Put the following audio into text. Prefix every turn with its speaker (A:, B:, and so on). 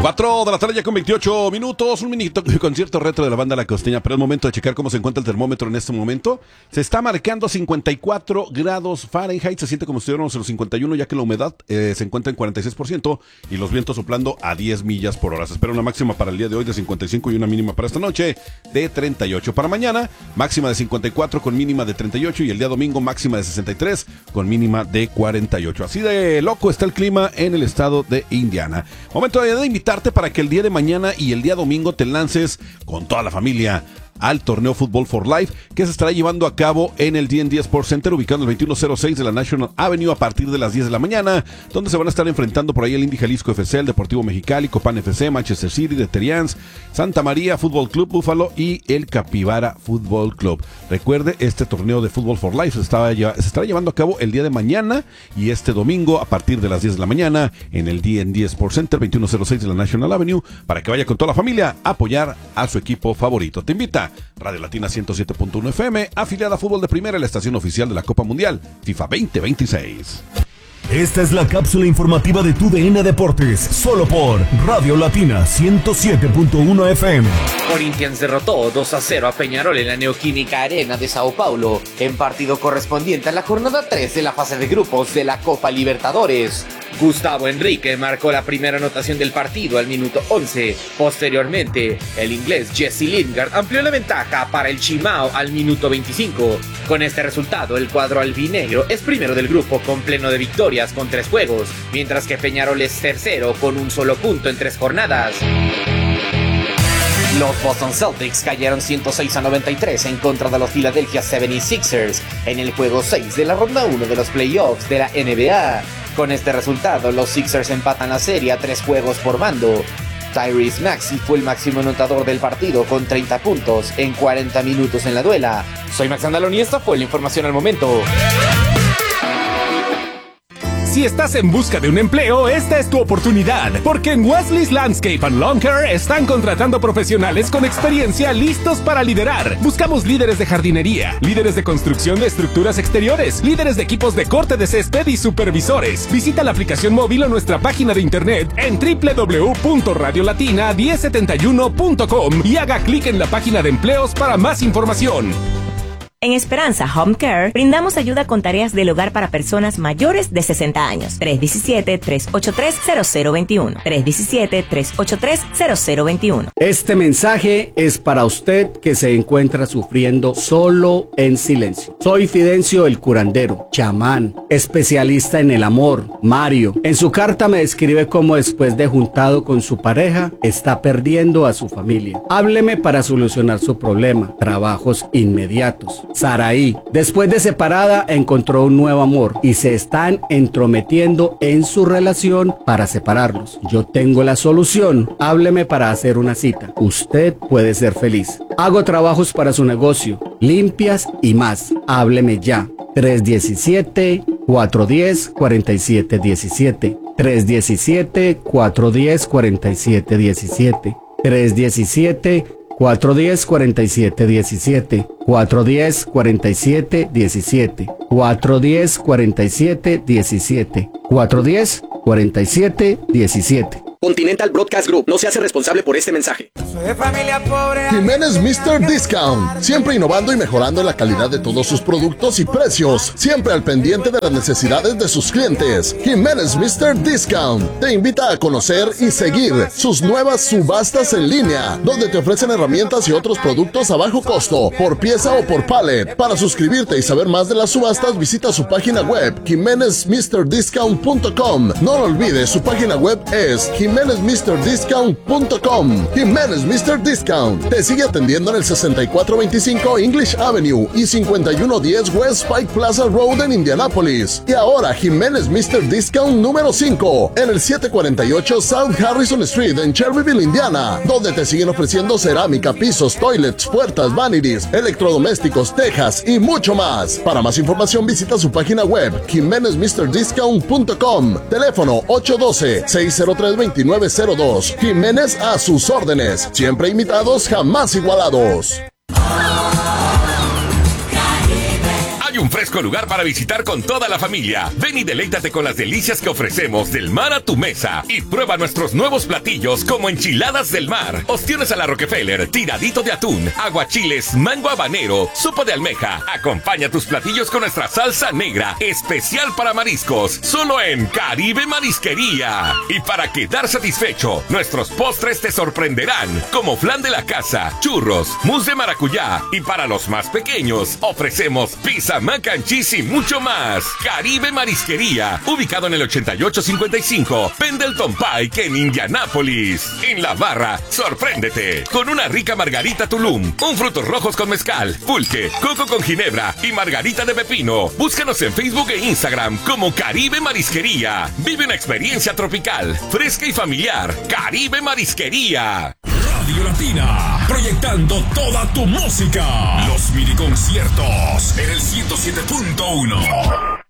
A: 4 de la tarde ya con 28 minutos, un mini concierto retro de la banda La Costeña, pero es momento de checar cómo se encuentra el termómetro en este momento. Se está marcando 54 grados Fahrenheit, se siente como si estuviéramos en los 51, ya que la humedad se encuentra en 46% y los vientos soplando a 10 millas por hora. Se espera una máxima para el día de hoy de 55 y una mínima para esta noche de 38. Para mañana, máxima de 54 con mínima de 38 y el día domingo máxima de 63 con mínima de 48. Así de loco está el clima en el estado de Indiana. Momento de invitarte para que el día de mañana y el día domingo te lances con toda la familia al torneo Football for Life, que se estará llevando a cabo en el D&D Sports Center, ubicado en el 2106 de la National Avenue a partir de las 10 de la mañana, donde se van a estar enfrentando por ahí el Indy Jalisco FC, el Deportivo Mexicali, Copan FC, Manchester City, The Terrians, Santa María Fútbol Club Buffalo y el Capibara Fútbol Club. Recuerde, este torneo de Football for Life se estará llevando a cabo el día de mañana y este domingo a partir de las 10 de la mañana en el D&D Sports Center, 2106 de la National Avenue, para que vaya con toda la familia a apoyar a su equipo favorito. Te invita Radio Latina 107.1 FM, afiliada a Fútbol de Primera, la estación oficial de la Copa Mundial FIFA 2026.
B: Esta es la cápsula informativa de tu DN Deportes, solo por Radio Latina 107.1 FM.
C: Corinthians derrotó 2-0 a Peñarol en la Neoquímica Arena de Sao Paulo, en partido correspondiente a la jornada 3 de la fase de grupos de la Copa Libertadores. Gustavo Enrique marcó la primera anotación del partido al minuto 11. Posteriormente, el inglés Jesse Lingard amplió la ventaja para el Chimao al minuto 25. Con este resultado, el cuadro albinegro es primero del grupo con pleno de victorias con 3 juegos, mientras que Peñarol es tercero con un solo punto en 3 jornadas. Los Boston Celtics cayeron 106-93 en contra de los Philadelphia 76ers en el juego 6 de la ronda 1 de los playoffs de la NBA. Con este resultado, los Sixers empatan la serie a 3 juegos por bando. Tyrese Maxey fue el máximo anotador del partido con 30 puntos en 40 minutos en la duela. Soy Max Andalón y esta fue la información al momento.
D: Si estás en busca de un empleo, esta es tu oportunidad, porque en Wesley's Landscape and Lawn Care están contratando profesionales con experiencia listos para liderar. Buscamos líderes de jardinería, líderes de construcción de estructuras exteriores, líderes de equipos de corte de césped y supervisores. Visita la aplicación móvil o nuestra página de internet en www.radiolatina1071.com y haga clic en la página de empleos para más información.
E: En Esperanza Home Care brindamos ayuda con tareas del hogar para personas mayores de 60 años. 317-383-0021. 317-383-0021.
F: Este mensaje es para usted que se encuentra sufriendo solo en silencio. Soy Fidencio el curandero, chamán, especialista en el amor, Mario. En su carta me describe cómo después de juntado con su pareja está perdiendo a su familia. Hábleme para solucionar su problema. Trabajos inmediatos. Saraí, después de separada, encontró un nuevo amor y se están entrometiendo en su relación para separarlos. Yo tengo la solución. Hábleme para hacer una cita. Usted puede ser feliz. Hago trabajos para su negocio, limpias y más. Hábleme ya. 317-410-4717. 317-410-4717. 317-410-4717. 410-4717. 410-4717. 410-4717.
G: Continental Broadcast Group no se hace responsable por este mensaje.
H: Jiménez Mr. Discount, siempre innovando y mejorando la calidad de todos sus productos y precios, siempre al pendiente de las necesidades de sus clientes. Jiménez Mr. Discount te invita a conocer y seguir sus nuevas subastas en línea, donde te ofrecen herramientas y otros productos a bajo costo, por pieza o por pallet. Para suscribirte y saber más de las subastas, visita su página web, jimenezmrdiscount.com. No lo olvides, su página web es jimenezmrdiscount.com. Jiménez Mr. Discount te sigue atendiendo en el 6425 English Avenue y 5110 West Pike Plaza Road en Indianápolis. Y ahora Jiménez Mr. Discount número 5 en el 748 South Harrison Street en Cherryville, Indiana, donde te siguen ofreciendo cerámica, pisos, toilets, puertas, vanities, electrodomésticos, tejas y mucho más. Para más información visita su página web jimenezmrdiscount.com. Teléfono 812-603-2902. Jiménez a sus órdenes, siempre imitados, jamás igualados.
I: Hay un fresco lugar para visitar con toda la familia. Ven y deleítate con las delicias que ofrecemos del mar a tu mesa. Y prueba nuestros nuevos platillos como enchiladas del mar, ostiones a la Rockefeller, tiradito de atún, aguachiles, mango habanero, sopa de almeja. Acompaña tus platillos con nuestra salsa negra, especial para mariscos, solo en Caribe Marisquería. Y para quedar satisfecho, nuestros postres te sorprenderán, como flan de la casa, churros, mousse de maracuyá. Y para los más pequeños, ofrecemos pizza, mac and cheese y mucho más. Caribe Marisquería, ubicado en el 8855 Pendleton Pike en Indianápolis. En la barra, sorpréndete con una rica margarita Tulum, un frutos rojos con mezcal, pulque, coco con ginebra y margarita de pepino. Búscanos en Facebook e Instagram como Caribe Marisquería. Vive una experiencia tropical, fresca y familiar. Caribe Marisquería.
B: Radio Latina, proyectando toda tu música. Los mini conciertos en el 107.1.